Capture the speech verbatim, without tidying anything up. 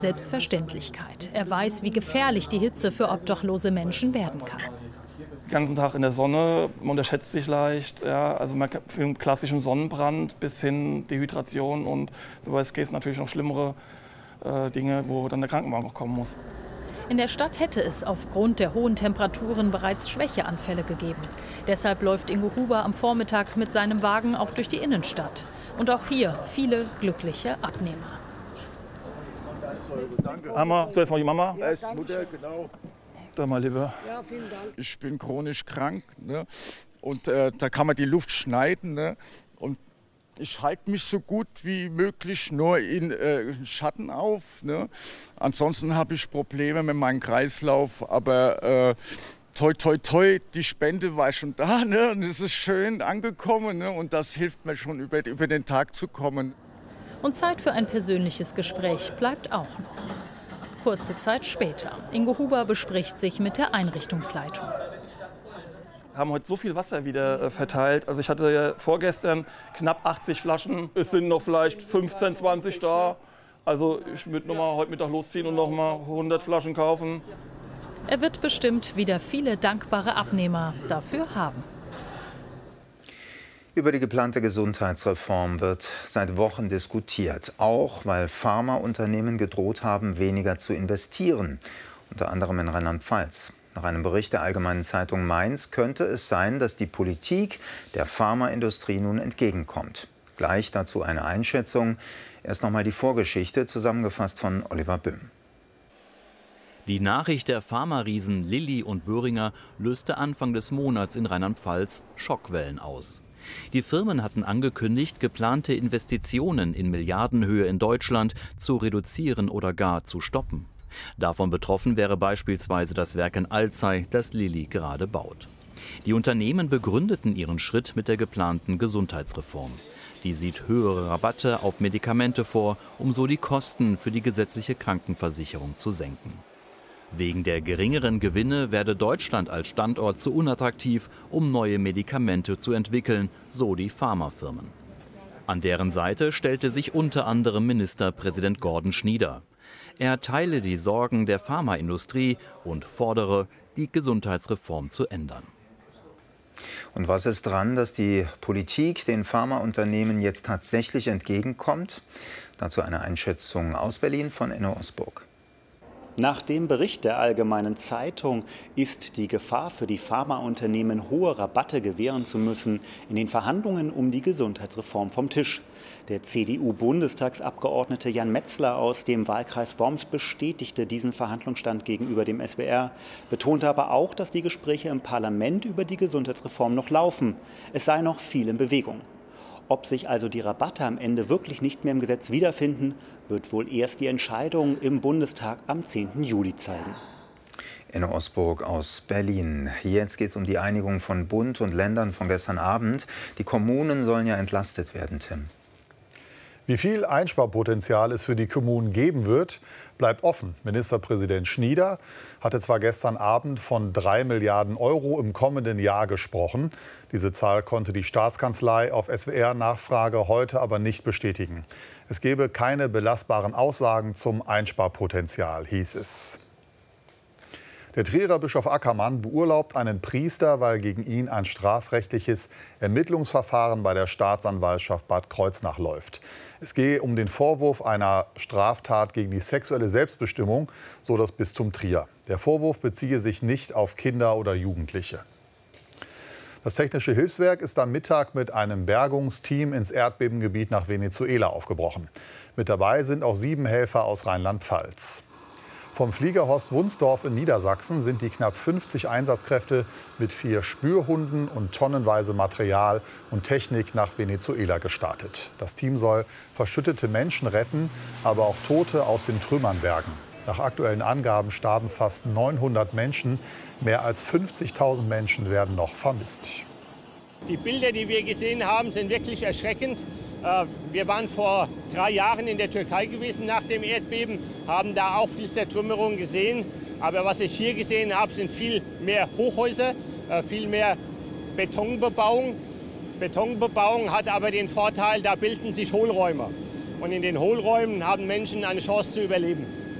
Selbstverständlichkeit. Er weiß, wie gefährlich die Hitze für obdachlose Menschen werden kann. Den ganzen Tag in der Sonne, man unterschätzt sich leicht. Ja, also man kann für einen klassischen Sonnenbrand bis hin Dehydration und so weiter geht es natürlich noch schlimmere äh, Dinge, wo dann der Krankenwagen auch kommen muss. In der Stadt hätte es aufgrund der hohen Temperaturen bereits Schwächeanfälle gegeben. Deshalb läuft Ingo Huber am Vormittag mit seinem Wagen auch durch die Innenstadt. Und auch hier viele glückliche Abnehmer. Danke. Hammer, so jetzt mal die Mama. Ja, ist Mutter, genau. Da mal lieber. Ja, vielen Dank. Ich bin chronisch krank, ne? Und äh, da kann man die Luft schneiden. Ne? Und ich halte mich so gut wie möglich nur in äh, Schatten auf. Ne? Ansonsten habe ich Probleme mit meinem Kreislauf, aber äh, toi toi toi, die Spende war schon da, ne? Und es ist schön angekommen, ne? Und das hilft mir schon über, über den Tag zu kommen. Und Zeit für ein persönliches Gespräch bleibt auch noch. Kurze Zeit später. Ingo Huber bespricht sich mit der Einrichtungsleitung. Wir haben heute so viel Wasser wieder äh, verteilt. Also ich hatte ja vorgestern knapp achtzig Flaschen. Es sind noch vielleicht fünfzehn, zwanzig da. Also ich würde noch mal heute Mittag losziehen und noch mal hundert Flaschen kaufen. Er wird bestimmt wieder viele dankbare Abnehmer dafür haben. Über die geplante Gesundheitsreform wird seit Wochen diskutiert, auch weil Pharmaunternehmen gedroht haben, weniger zu investieren, unter anderem in Rheinland-Pfalz. Nach einem Bericht der Allgemeinen Zeitung Mainz könnte es sein, dass die Politik der Pharmaindustrie nun entgegenkommt. Gleich dazu eine Einschätzung. Erst noch mal die Vorgeschichte, zusammengefasst von Oliver Böhm. Die Nachricht der Pharma-Riesen Lilly und Boehringer löste Anfang des Monats in Rheinland-Pfalz Schockwellen aus. Die Firmen hatten angekündigt, geplante Investitionen in Milliardenhöhe in Deutschland zu reduzieren oder gar zu stoppen. Davon betroffen wäre beispielsweise das Werk in Alzey, das Lilly gerade baut. Die Unternehmen begründeten ihren Schritt mit der geplanten Gesundheitsreform. Die sieht höhere Rabatte auf Medikamente vor, um so die Kosten für die gesetzliche Krankenversicherung zu senken. Wegen der geringeren Gewinne werde Deutschland als Standort zu unattraktiv, um neue Medikamente zu entwickeln, so die Pharmafirmen. An deren Seite stellte sich unter anderem Ministerpräsident Gordon Schnieder. Er teile die Sorgen der Pharmaindustrie und fordere, die Gesundheitsreform zu ändern. Und was ist dran, dass die Politik den Pharmaunternehmen jetzt tatsächlich entgegenkommt? Dazu eine Einschätzung aus Berlin von Enno Osburg. Nach dem Bericht der Allgemeinen Zeitung ist die Gefahr für die Pharmaunternehmen, hohe Rabatte gewähren zu müssen, in den Verhandlungen um die Gesundheitsreform vom Tisch. Der C D U-Bundestagsabgeordnete Jan Metzler aus dem Wahlkreis Worms bestätigte diesen Verhandlungsstand gegenüber dem S W R, betonte aber auch, dass die Gespräche im Parlament über die Gesundheitsreform noch laufen. Es sei noch viel in Bewegung. Ob sich also die Rabatte am Ende wirklich nicht mehr im Gesetz wiederfinden, wird wohl erst die Entscheidung im Bundestag am zehnten Juli zeigen. Enno Osburg aus Berlin. Jetzt geht es um die Einigung von Bund und Ländern von gestern Abend. Die Kommunen sollen ja entlastet werden, Tim. Wie viel Einsparpotenzial es für die Kommunen geben wird, bleibt offen. Ministerpräsident Schnieder hatte zwar gestern Abend von drei Milliarden Euro im kommenden Jahr gesprochen. Diese Zahl konnte die Staatskanzlei auf S W R-Nachfrage heute aber nicht bestätigen. Es gebe keine belastbaren Aussagen zum Einsparpotenzial, hieß es. Der Trierer Bischof Ackermann beurlaubt einen Priester, weil gegen ihn ein strafrechtliches Ermittlungsverfahren bei der Staatsanwaltschaft Bad Kreuznach läuft. Es gehe um den Vorwurf einer Straftat gegen die sexuelle Selbstbestimmung, so das Bistum Trier. Der Vorwurf beziehe sich nicht auf Kinder oder Jugendliche. Das Technische Hilfswerk ist am Mittag mit einem Bergungsteam ins Erdbebengebiet nach Venezuela aufgebrochen. Mit dabei sind auch sieben Helfer aus Rheinland-Pfalz. Vom Flieger Horst Wunsdorf in Niedersachsen sind die knapp fünfzig Einsatzkräfte mit vier Spürhunden und tonnenweise Material und Technik nach Venezuela gestartet. Das Team soll verschüttete Menschen retten, aber auch Tote aus den Trümmern bergen. Nach aktuellen Angaben starben fast neunhundert Menschen. Mehr als fünfzigtausend Menschen werden noch vermisst. Die Bilder, die wir gesehen haben, sind wirklich erschreckend. Wir waren vor drei Jahren in der Türkei gewesen nach dem Erdbeben, haben da auch viel Zertrümmerung gesehen. Aber was ich hier gesehen habe, sind viel mehr Hochhäuser, viel mehr Betonbebauung. Betonbebauung hat aber den Vorteil, da bilden sich Hohlräume. Und in den Hohlräumen haben Menschen eine Chance zu überleben.